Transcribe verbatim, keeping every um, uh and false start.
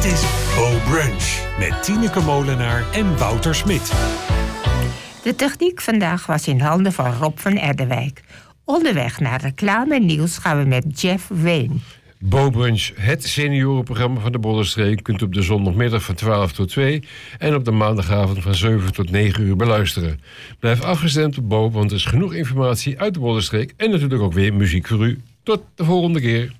is Bo Brunch met Tineke Molenaar en Wouter Smit. De techniek vandaag was in handen van Rob van Erdewijk. Onderweg naar reclame en nieuws gaan we met Jeff Wayne. Bo Brunch, het seniorenprogramma van de Bollenstreek, kunt u op de zondagmiddag van twaalf tot twee en op de maandagavond van zeven tot negen uur beluisteren. Blijf afgestemd op Bo, want er is genoeg informatie uit de Bollenstreek en natuurlijk ook weer muziek voor u. Tot de volgende keer.